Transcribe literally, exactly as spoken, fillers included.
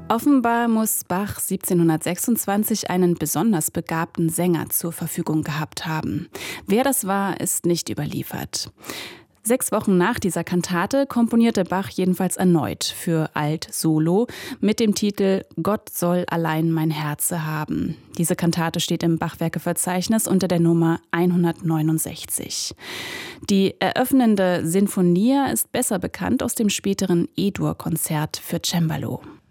Offenbar muss Bach siebzehnhundertsechsundzwanzig einen besonders begabten Sänger zur Verfügung gehabt haben. Wer das war, ist nicht überliefert. Sechs Wochen nach dieser Kantate komponierte Bach jedenfalls erneut für Alt-Solo mit dem Titel »Gott soll allein mein Herze haben«. Diese Kantate steht im Bachwerkeverzeichnis unter der Nummer hundertneunundsechzig. Die eröffnende Sinfonia ist besser bekannt aus dem späteren E-Dur-Konzert für Cembalo.